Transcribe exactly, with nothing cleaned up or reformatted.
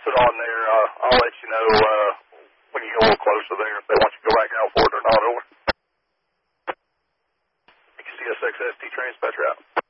pass it on there. Uh, I'll let you know uh, when you get a little closer there if they want you to go back out for it or not. Over. C S X S T Transpatch route.